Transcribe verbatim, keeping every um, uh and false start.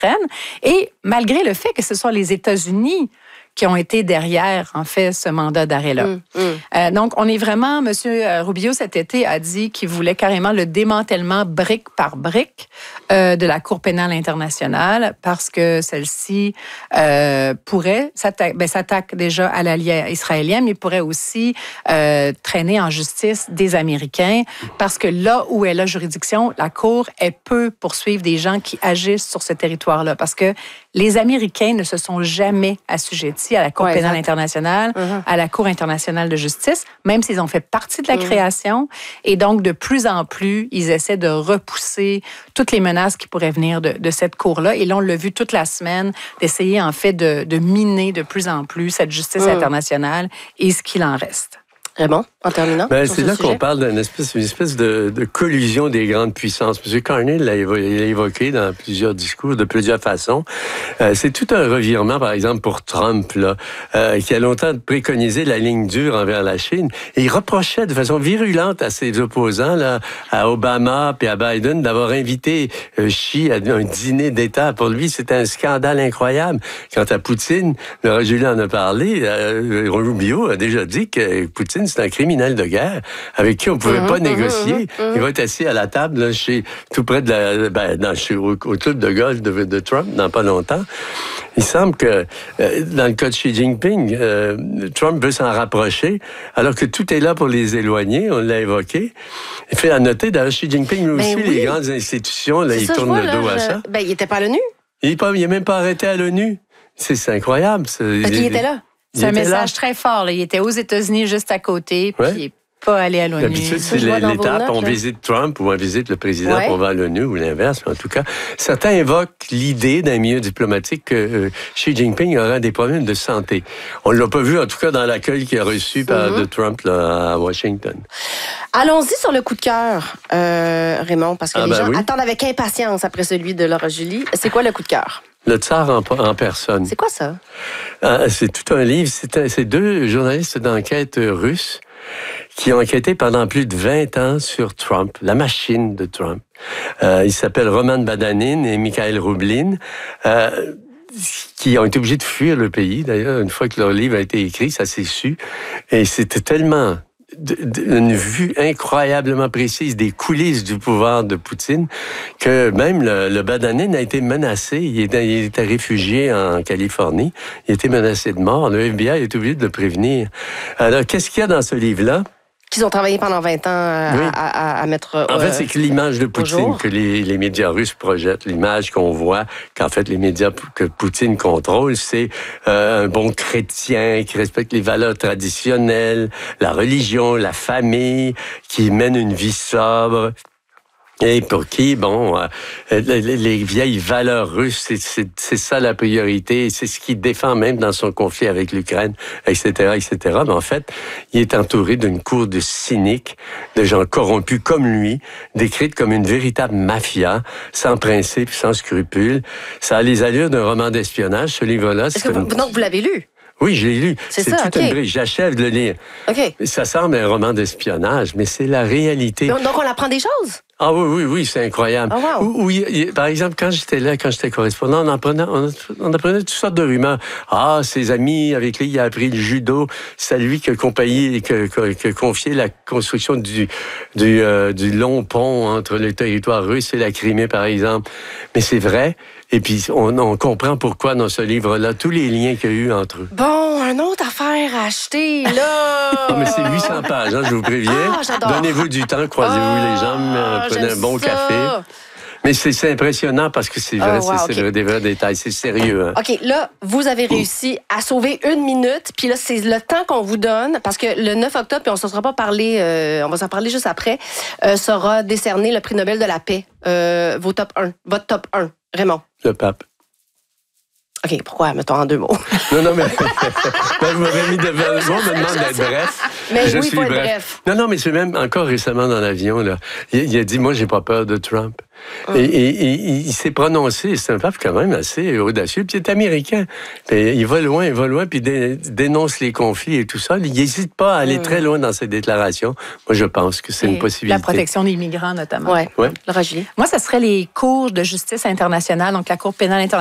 Et malgré le fait que ce soit les États-Unis qui ont été derrière, en fait, ce mandat d'arrêt-là. Mmh, mmh. Euh, donc, on est vraiment... M. Rubio, cet été, a dit qu'il voulait carrément le démantèlement brique par brique euh, de la Cour pénale internationale parce que celle-ci euh, pourrait... s'attaque, ben, s'attaque déjà à l'allié israélien, mais pourrait aussi euh, traîner en justice des Américains parce que là où est la juridiction, la Cour, elle peut poursuivre des gens qui agissent sur ce territoire-là parce que les Américains ne se sont jamais assujettis à la Cour ouais, pénale exact. internationale, uh-huh. à la Cour internationale de justice, même s'ils ont fait partie de la uh-huh. création. Et donc, de plus en plus, ils essaient de repousser toutes les menaces qui pourraient venir de, de cette Cour-là. Et là, on l'a vu toute la semaine, d'essayer en fait de, de miner de plus en plus cette justice uh-huh. internationale et ce qu'il en reste. Raymond, en terminant? Ben, c'est là sujet? qu'on parle d'une espèce, une espèce de, de collusion des grandes puissances. M. Carney l'a évoqué dans plusieurs discours, de plusieurs façons. Euh, c'est tout un revirement, par exemple, pour Trump, là, euh, qui a longtemps préconisé la ligne dure envers la Chine. Et il reprochait de façon virulente à ses opposants, là, à Obama et à Biden, d'avoir invité euh, Xi à un dîner d'État. Pour lui, c'était un scandale incroyable. Quant à Poutine, Laurent Julien en a parlé, euh, Rubio a déjà dit que Poutine, c'est un criminel de guerre avec qui on ne pouvait mmh, pas mmh, négocier. Mmh, mmh. Il va être assis à la table là, chez, tout près de la, ben, dans, chez, au, au club de golf de, de Trump dans pas longtemps. Il semble que euh, dans le cas de Xi Jinping, euh, Trump veut s'en rapprocher alors que tout est là pour les éloigner. On l'a évoqué. Il fait à noter, d'ailleurs, Xi Jinping, lui aussi, ben oui. les grandes institutions, là, il tourne vois, le dos là, à je... ça. Ben, il n'était pas à l'ONU. Il n'est même pas arrêté à l'ONU. C'est, c'est incroyable. C'est... Parce qu'il était là. C'est un message là. très fort. Là. Il était aux États-Unis juste à côté, puis ouais. il n'est pas allé à l'ONU. D'habitude, c'est l'étape, on visite Trump ou on visite le président, ouais. on va à l'ONU ou l'inverse. En tout cas, certains évoquent l'idée d'un milieu diplomatique que euh, Xi Jinping aura des problèmes de santé. On ne l'a pas vu, en tout cas, dans l'accueil qu'il a reçu par, mm-hmm. de Trump là, à Washington. Allons-y sur le coup de cœur, euh, Raymond, parce que ah, les ben gens oui. attendent avec impatience après celui de Laura Julie. C'est quoi le coup de cœur? Le tsar en, en personne. C'est quoi ça? Ah, c'est tout un livre. C'est, un, c'est deux journalistes d'enquête russes qui ont enquêté pendant plus de vingt ans sur Trump, la machine de Trump. Euh, ils s'appellent Roman Badanin et Mikhail Roublin, euh, qui ont été obligés de fuir le pays. D'ailleurs, une fois que leur livre a été écrit, ça s'est su. Et c'était tellement... une vue incroyablement précise des coulisses du pouvoir de Poutine, que même le, le Badanin a été menacé. Il était, il était réfugié en Californie. Il était menacé de mort. Le F B I a été obligé de le prévenir. Alors, qu'est-ce qu'il y a dans ce livre-là? Qu'ils ont travaillé pendant vingt ans à, oui. à, à, à mettre En euh, fait, c'est que l'image de Poutine que les, les médias russes projettent, l'image qu'on voit, qu'en fait, les médias que Poutine contrôle, c'est euh, un bon chrétien qui respecte les valeurs traditionnelles, la religion, la famille, qui mène une vie sobre. Et pour qui, bon, euh, les, les vieilles valeurs russes, c'est, c'est, c'est ça la priorité, c'est ce qu'il défend même dans son conflit avec l'Ukraine, et cetera, et cetera. Mais en fait, il est entouré d'une cour de cyniques, de gens corrompus comme lui, décrite comme une véritable mafia, sans principe, sans scrupules. Ça a les allures d'un roman d'espionnage, ce livre-là. Est-ce que vous, une... donc vous l'avez lu? Oui, je l'ai lu. C'est, c'est ça, toute okay. une brique. J'achève de le lire. Okay. Ça semble un roman d'espionnage, mais c'est la réalité. Donc, on apprend des choses? Ah oui, oui, oui, c'est incroyable. Oh, wow. Oui, par exemple, quand j'étais là, quand j'étais correspondant, on apprenait, on, on apprenait toutes sortes de rumeurs. Ah, ses amis avec qui il a appris le judo, c'est lui qui a, compagnie, qui a, qui a confié la construction du, du, euh, du long pont entre le territoire russe et la Crimée, par exemple. Mais c'est vrai. Et puis, on, on comprend pourquoi dans ce livre-là, tous les liens qu'il y a eu entre eux. Bon, une autre affaire à acheter, là! Non, mais c'est huit cents pages, hein, je vous préviens. Ah, j'adore. Donnez-vous du temps, croisez-vous ah, les jambes, prenez un bon ça. café. Mais c'est, c'est impressionnant parce que c'est vrai, oh, wow, c'est, okay. c'est des vrais détails, c'est sérieux. Hein. OK, là, vous avez réussi à sauver une minute, puis là, c'est le temps qu'on vous donne, parce que le neuf octobre, puis on ne s'en sera pas parlé, euh, on va s'en parler juste après, euh, sera décerné le prix Nobel de la paix. Euh, vos top un, votre top un, Raymond. Le pape. OK, pourquoi? Mettons en deux mots. Non, non, mais ben, vous m'avez mis devant. Moi, on me demande d'être bref. Mais je oui, suis faut être bref. bref. Non, non, mais c'est même encore récemment dans l'avion, là. Il, il a dit, moi, j'ai pas peur de Trump. Hum. Et, et, et il s'est prononcé, c'est un pape quand même assez audacieux, puis il est américain. Puis il va loin, il va loin, puis il dénonce les conflits et tout ça. Il n'hésite pas à aller hum. très loin dans ses déclarations. Moi, je pense que c'est et une possibilité. La protection des migrants, notamment. Oui, ouais. Laura Julie. Moi, ce serait les cours de justice internationale, donc la Cour pénale internationale.